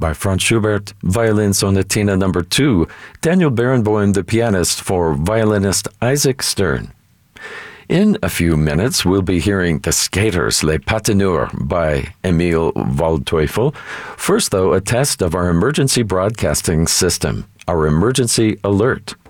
by Franz Schubert, Violin Sonatina No. 2, Daniel Barenboim, the pianist, for violinist Isaac Stern. In a few minutes, we'll be hearing The Skaters, Les Patineurs by Emil Waldteufel. First, though, a test of our emergency broadcasting system, our emergency alert.